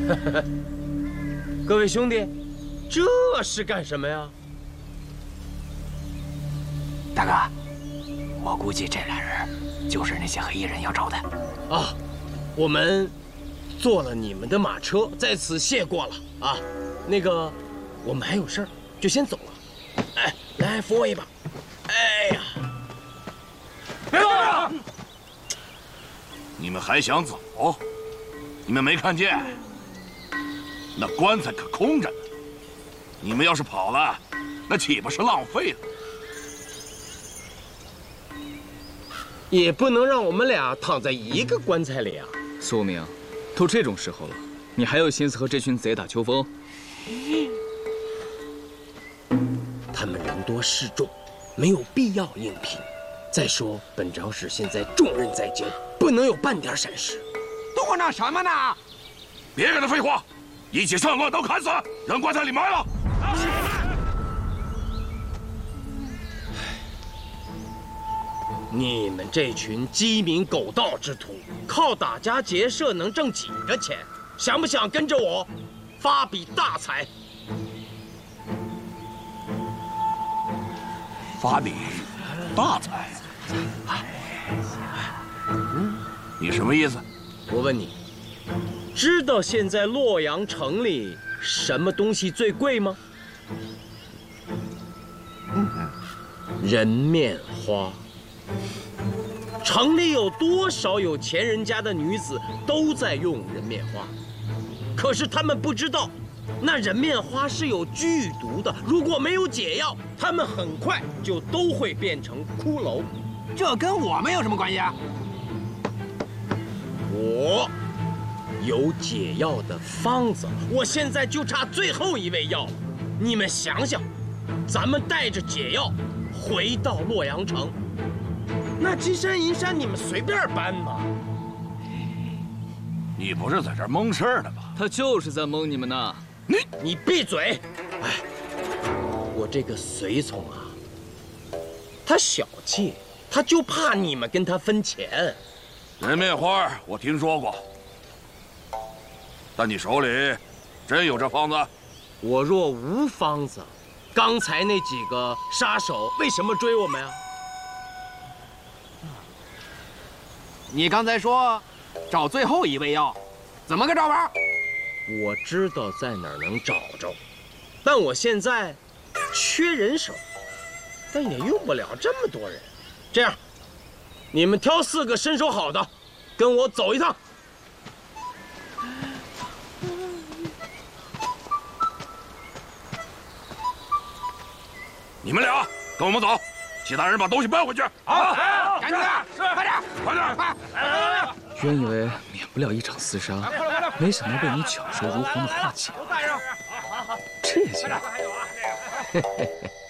各位兄弟，这是干什么呀？ 大哥，我估计这俩人就是那些黑衣人要找的。 啊，我们坐了你们的马车，在此谢过了啊。那个，我们还有事儿，就先走了。哎，来扶我一把。哎呀， 别动了！你们还想走？你们没看见那棺材可空着呢？你们要是跑了，那岂不是浪费了？ 也不能让我们俩躺在一个棺材里啊！ 苏明，都这种时候了，你还有心思和这群贼打秋风？ 他们人多势众，没有必要硬拼。再说，本招式现在重任在肩，不能有半点闪失。 嘟囔什么呢？ 别跟他废话，一起上乱刀砍死，扔棺材里埋了。 你们这群鸡鸣狗盗之徒，靠打家劫舍能挣几个钱？想不想跟着我发笔大财？ 发笔大财？你什么意思？ 我问你，知道现在洛阳城里什么东西最贵吗？人面花。城里有多少有钱人家的女子都在用人面花，可是他们不知道，那人面花是有剧毒的，如果没有解药，他们很快就都会变成骷髅。 这跟我们有什么关系啊？ 我有解药的方子，我现在就差最后一味药了。你们想想，咱们带着解药回到洛阳城，那金山银山你们随便搬嘛。 你不是在这儿蒙事儿呢吧？ 他就是在蒙你们呢。 你闭嘴！哎，我这个随从啊，他小气，他就怕你们跟他分钱。 人面花我听说过，但你手里真有这方子？ 我若无方子，刚才那几个杀手为什么追我们啊？ 你刚才说找最后一味药，怎么个找法？ 我知道在哪儿能找着，但我现在缺人手，但也用不了这么多人。这样，你们挑4个身手好的，跟我走一趟。 你们俩跟我们走，其他人把东西搬回去。 好，赶紧的，快点， 快点， 快！ 原以为免不了一场厮杀，没想到被你巧舌如簧的化解了。这下。